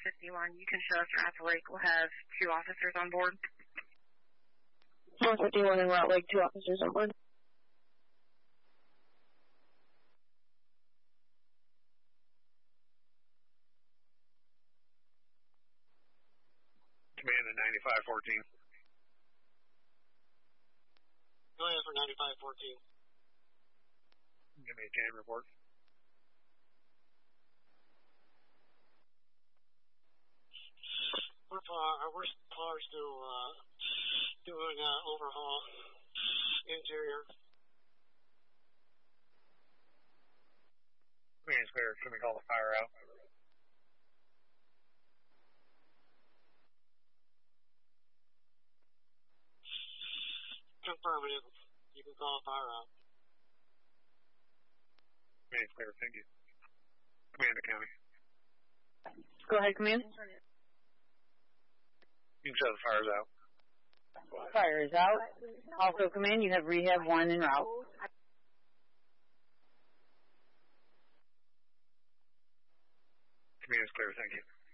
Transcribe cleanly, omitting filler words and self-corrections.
451, you can show us Route Lake. We'll have 2 officers on board. 451 in Route Lake, 2 officers on board. Command at 9514. Go ahead for 9514. Give me a can report. We're still doing overhaul interior. Command's clear. Can we call the fire out? Affirmative. You can call fire out. Command's clear. Thank you. Command to county. Go ahead, Command. You can show the fire's out. Fire is out. Also, Command, you have Rehab 1 en route. Command's clear. Thank you.